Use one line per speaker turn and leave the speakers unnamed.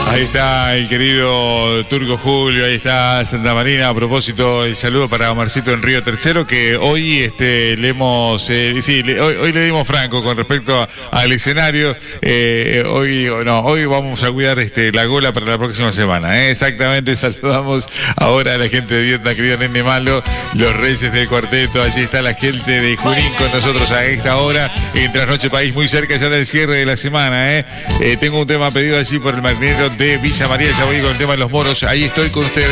Ahí está el querido Turco Julio, ahí está Santa Marina. A propósito, el saludo para Omarcito en Río Tercero, que hoy le hemos, hoy le dimos franco con respecto al escenario. Hoy vamos a cuidar la gola para la próxima semana. Exactamente, saludamos ahora a la gente de Vietnam, querido Nene Malo, los Reyes del Cuarteto. Allí está la gente de Junín con nosotros a esta hora, en Trasnoche País, muy cerca ya del cierre de la semana. Tengo un tema pedido allí por el marinero de Villa María, ya voy con el tema de los moros, ahí estoy con ustedes.